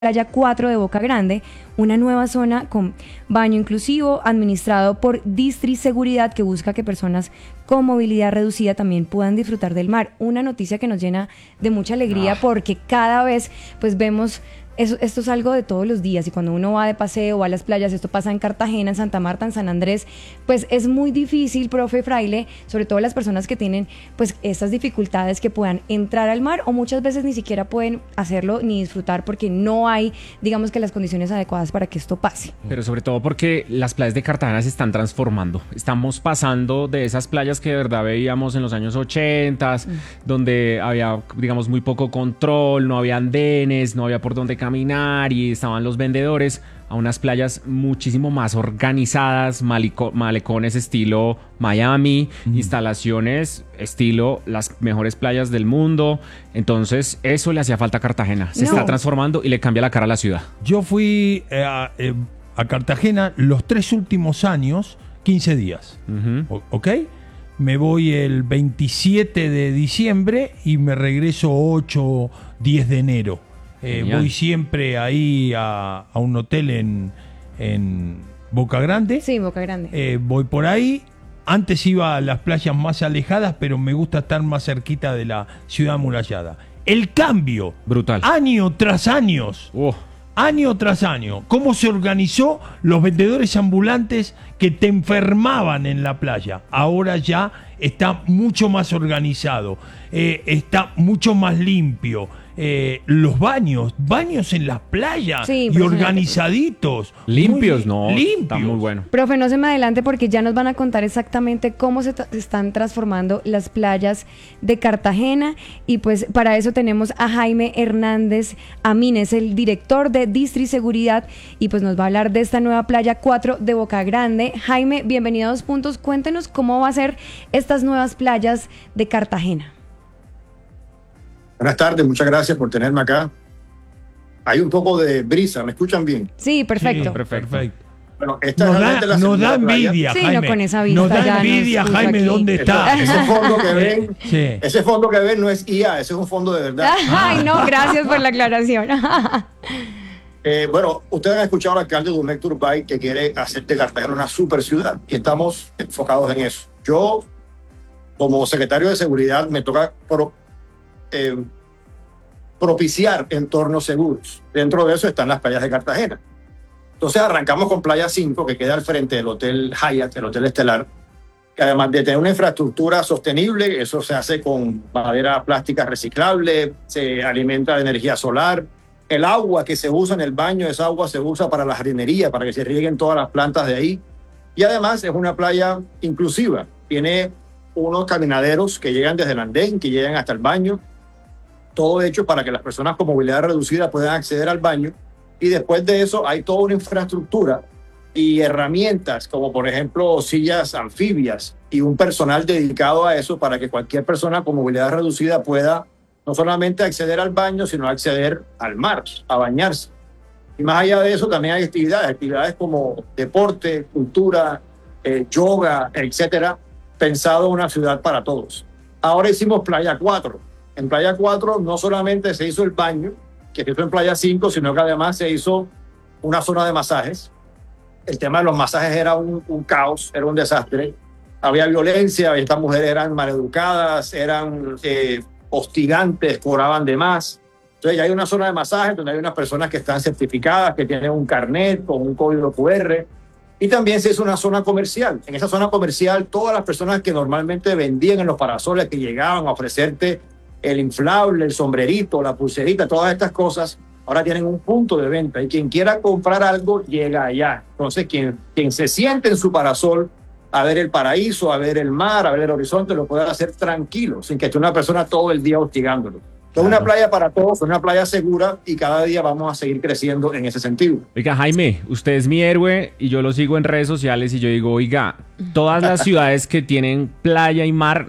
Playa 4 de Boca Grande, una nueva zona con baño inclusivo administrado por Distri Seguridad, que busca que personas con movilidad reducida también puedan disfrutar del mar. Una noticia que nos llena de mucha alegría porque cada vez pues vemos esto es algo de todos los días, y cuando uno va de paseo, va a las playas, esto pasa en Cartagena, en Santa Marta, en San Andrés, pues es muy difícil, profe Fraile, sobre todo las personas que tienen pues estas dificultades, que puedan entrar al mar, o muchas veces ni siquiera pueden hacerlo ni disfrutar porque no hay, digamos, que las condiciones adecuadas para que esto pase. Pero sobre todo porque las playas de Cartagena se están transformando. Estamos pasando de esas playas que de verdad veíamos en los años 80, donde había, digamos, muy poco control, no había andenes, no había por dónde caminar y estaban los vendedores, a unas playas muchísimo más organizadas, malecones estilo Miami, instalaciones estilo las mejores playas del mundo. Entonces eso le hacía falta a Cartagena. Se está transformando y le cambia la cara a la ciudad. Yo fui a Cartagena los 3 últimos años, 15 días. ¿Ok? Me voy el 27 de diciembre y me regreso 8 o 10 de enero. Voy siempre ahí a un hotel en Boca Grande. Sí, Boca Grande. Voy por ahí. Antes iba a las playas más alejadas, pero me gusta estar más cerquita de la ciudad amurallada. El cambio, brutal, año tras año. Año tras año, cómo se organizó los vendedores ambulantes que te enfermaban en la playa. Ahora ya está mucho más organizado, está mucho más limpio. Los baños en las playas, sí, y organizaditos. Limpios, está muy bueno. Profe, no se me adelante porque ya nos van a contar exactamente cómo se están transformando las playas de Cartagena, y pues para eso tenemos a Jaime Hernández Amin, es el director de Distri Seguridad, y pues nos va a hablar de esta nueva playa 4 de Boca Grande. Jaime, bienvenido a Dos Puntos, cuéntenos cómo va a ser estas nuevas playas de Cartagena. Buenas tardes, muchas gracias por tenerme acá. Hay un poco de brisa, ¿me escuchan bien? Sí, perfecto. Sí, perfecto. Bueno, esta nos da envidia, sí, Jaime. No, con esa vista nos da envidia, Jaime, aquí. ¿Dónde está? Ese fondo que ven no es IA, ese es un fondo de verdad. Ay, no, gracias por la aclaración. Bueno, ustedes han escuchado al alcalde Dumec Turbay, que quiere hacer de Cartagena una super ciudad, y estamos enfocados en eso. Yo, como secretario de Seguridad, me toca propiciar entornos seguros. Dentro de eso están las playas de Cartagena. Entonces arrancamos con Playa 5, que queda al frente del Hotel Hyatt, el Hotel Estelar, que además de tener una infraestructura sostenible, eso se hace con madera plástica reciclable, se alimenta de energía solar. El agua que se usa en el baño, esa agua se usa para la jardinería, para que se rieguen todas las plantas de ahí. Y además es una playa inclusiva. Tiene unos caminaderos que llegan desde el andén, que llegan hasta el baño. Todo hecho para que las personas con movilidad reducida puedan acceder al baño. Y después de eso hay toda una infraestructura y herramientas, como por ejemplo sillas anfibias y un personal dedicado a eso, para que cualquier persona con movilidad reducida pueda no solamente acceder al baño, sino acceder al mar, a bañarse. Y más allá de eso también hay actividades como deporte, cultura, yoga, etcétera, pensado en una ciudad para todos. Ahora hicimos Playa 4. En Playa 4 no solamente se hizo el baño, que se hizo en Playa 5, sino que además se hizo una zona de masajes. El tema de los masajes era un caos, era un desastre. Había violencia, estas mujeres eran maleducadas, eran hostigantes, cobraban de más. Entonces ya hay una zona de masajes donde hay unas personas que están certificadas, que tienen un carnet con un código QR. Y también se hizo una zona comercial. En esa zona comercial, todas las personas que normalmente vendían en los parasoles, que llegaban a ofrecerte el inflable, el sombrerito, la pulserita, todas estas cosas, ahora tienen un punto de venta, y quien quiera comprar algo llega allá. Entonces quien se siente en su parasol a ver el paraíso, a ver el mar, a ver el horizonte, lo puede hacer tranquilo, sin que esté una persona todo el día hostigándolo. Es una playa para todos, una playa segura, y cada día vamos a seguir creciendo en ese sentido. Oiga, Jaime, usted es mi héroe y yo lo sigo en redes sociales, y yo digo, oiga, todas las ciudades que tienen playa y mar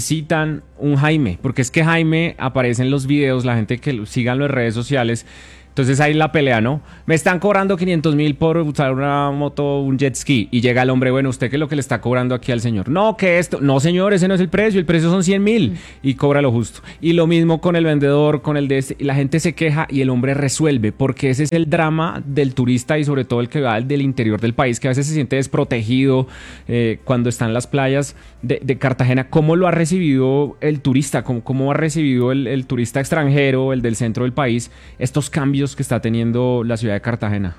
necesitan un Jaime, porque es que Jaime aparece en los videos, la gente que síganlo en redes sociales. Entonces ahí la pelea, ¿no? Me están cobrando 500.000 por usar una moto, un jet ski. Y llega el hombre, bueno, ¿usted qué es lo que le está cobrando aquí al señor? No, que esto. No, señor, ese no es el precio son 100.000. Y cobra lo justo. Y lo mismo con el vendedor, con el de este. Y la gente se queja y el hombre resuelve. Porque ese es el drama del turista y sobre todo el que va del interior del país, que a veces se siente desprotegido cuando está en las playas de Cartagena. ¿Cómo lo ha recibido el turista? ¿Cómo ha recibido el turista extranjero, el del centro del país, estos cambios que está teniendo la ciudad de Cartagena?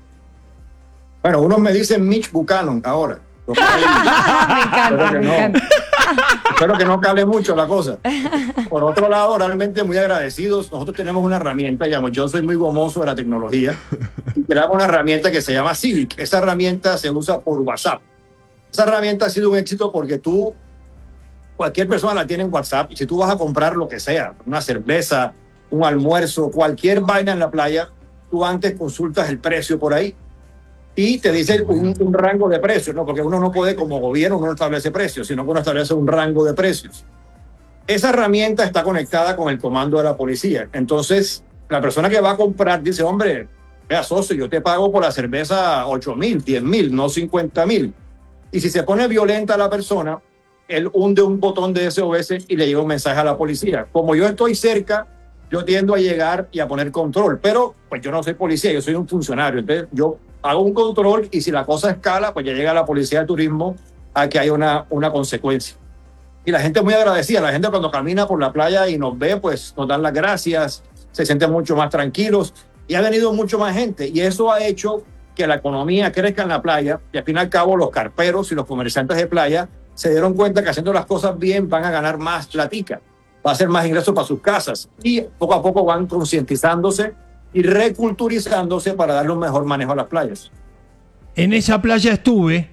Bueno, unos me dicen Mitch Buchanan ahora. Me encanta, me encanta. Espero que no cale mucho la cosa. Por otro lado, realmente muy agradecidos. Nosotros tenemos una herramienta, digamos, yo soy muy gomoso de la tecnología, y tenemos una herramienta que se llama Civic. Esa herramienta se usa por WhatsApp. Esa herramienta ha sido un éxito porque cualquier persona la tiene en WhatsApp, y si tú vas a comprar lo que sea, una cerveza, un almuerzo, cualquier vaina en la playa, tú antes consultas el precio por ahí y te dice un rango de precios, ¿no? Porque uno no puede, como gobierno, uno no establece precios, sino que uno establece un rango de precios. Esa herramienta está conectada con el comando de la policía. Entonces, la persona que va a comprar dice, hombre, vea, socio, yo te pago por la cerveza 8.000, 10.000, no 50.000. Y si se pone violenta la persona, él hunde un botón de SOS y le llega un mensaje a la policía. Como yo estoy cerca, yo tiendo a llegar y a poner control, pero pues yo no soy policía, yo soy un funcionario. Entonces yo hago un control y si la cosa escala, pues ya llega la policía de turismo a que haya una consecuencia. Y la gente es muy agradecida. La gente cuando camina por la playa y nos ve, pues nos dan las gracias, se sienten mucho más tranquilos y ha venido mucho más gente. Y eso ha hecho que la economía crezca en la playa y al fin y al cabo los carperos y los comerciantes de playa se dieron cuenta que haciendo las cosas bien van a ganar más platica, va a ser más ingresos para sus casas y poco a poco van concientizándose y reculturizándose para darle un mejor manejo a las playas. En esa playa estuve,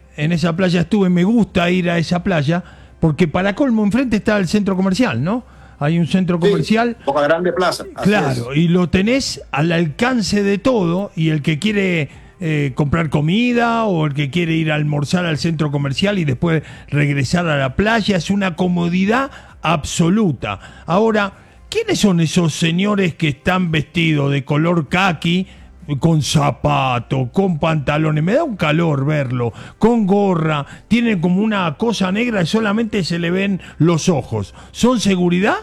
me gusta ir a esa playa porque para colmo enfrente está el centro comercial, ¿no? Hay un centro comercial. Sí, Boca Grande Plaza. Claro, y lo tenés al alcance de todo y el que quiere comprar comida o el que quiere ir a almorzar al centro comercial y después regresar a la playa, es una comodidad absoluta. Ahora, ¿quiénes son esos señores que están vestidos de color caqui, con zapatos, con pantalones? Me da un calor verlo, con gorra, tienen como una cosa negra y solamente se le ven los ojos. ¿Son seguridad?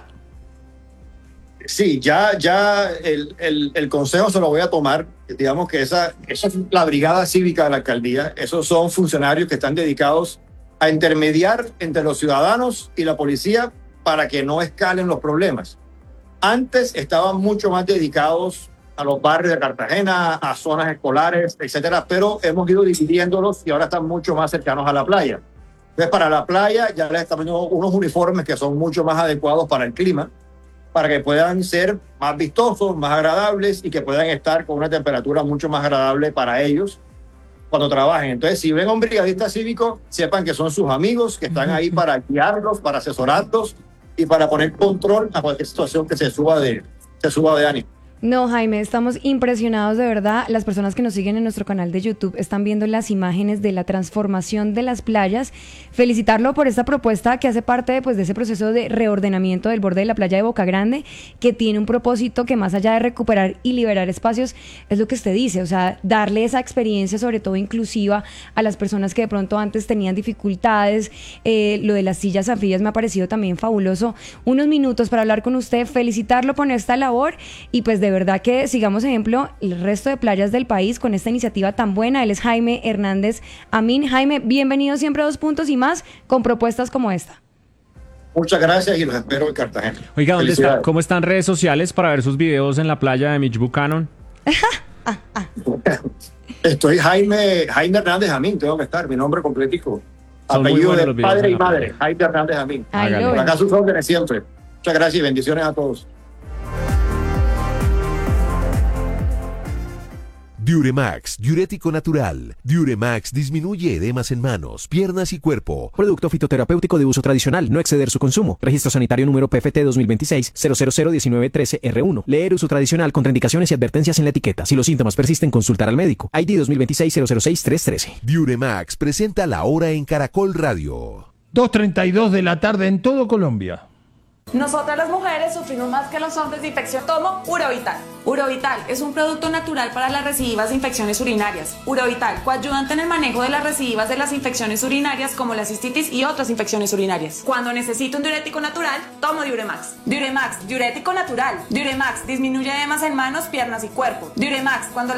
Sí, ya el consejo se lo voy a tomar. Digamos que esa es la brigada cívica de la alcaldía. Esos son funcionarios que están dedicados a intermediar entre los ciudadanos y la policía para que no escalen los problemas. Antes estaban mucho más dedicados a los barrios de Cartagena, a zonas escolares, etcétera, pero hemos ido dividiéndolos y ahora están mucho más cercanos a la playa. Entonces, para la playa ya les estamos poniendo unos uniformes que son mucho más adecuados para el clima, para que puedan ser más vistosos, más agradables y que puedan estar con una temperatura mucho más agradable para ellos cuando trabajen. Entonces, si ven a un brigadista cívico, sepan que son sus amigos, que están ahí para guiarlos, para asesorarlos y para poner control a cualquier situación que se suba de ánimo. No, Jaime, estamos impresionados de verdad. Las personas que nos siguen en nuestro canal de YouTube están viendo las imágenes de la transformación de las playas. Felicitarlo por esta propuesta que hace parte de ese proceso de reordenamiento del borde de la playa de Boca Grande, que tiene un propósito que más allá de recuperar y liberar espacios, es lo que usted dice, o sea, darle esa experiencia sobre todo inclusiva a las personas que de pronto antes tenían dificultades. Lo de las sillas anfibias me ha parecido también fabuloso. Unos minutos para hablar con usted, felicitarlo por esta labor y pues de verdad que sigamos ejemplo el resto de playas del país con esta iniciativa tan buena. Él es Jaime Hernández Amin. Jaime, bienvenido siempre a Dos Puntos y más con propuestas como esta. Muchas gracias y los espero en Cartagena. Oiga, ¿dónde está? ¿Cómo están redes sociales para ver sus videos en la playa de Mitch Buchanan? Estoy Jaime Hernández Amin, tengo que estar, mi nombre completico. Apellido de padre y madre, Jaime Hernández Amin. Por acá sus órdenes siempre. Muchas gracias y bendiciones a todos. Diuremax, diurético natural. Diuremax disminuye edemas en manos, piernas y cuerpo. Producto fitoterapéutico de uso tradicional, no exceder su consumo. Registro sanitario número PFT 2026-0001913-R1. Leer uso tradicional, contraindicaciones y advertencias en la etiqueta. Si los síntomas persisten, consultar al médico. ID 2026-006-313. Diuremax presenta La Hora en Caracol Radio. 2:32 de la tarde en todo Colombia. Nosotras las mujeres sufrimos más que los hombres de infección. Tomo Urovital. Urovital es un producto natural para las recidivas de infecciones urinarias. Urovital, coayudante en el manejo de las recidivas de las infecciones urinarias como la cistitis y otras infecciones urinarias. Cuando necesito un diurético natural, tomo Diuremax. Diuremax, diurético natural. Diuremax disminuye edemas en manos, piernas y cuerpo. Diuremax, cuando